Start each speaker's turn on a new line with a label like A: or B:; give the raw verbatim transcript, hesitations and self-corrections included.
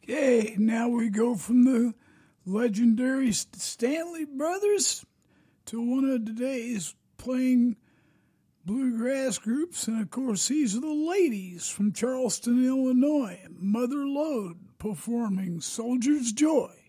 A: Okay, now we go from the legendary Stanley Brothers to one of today's playing bluegrass groups, and of course these are the ladies from Charleston, Illinois, Mother Lode performing Soldier's Joy.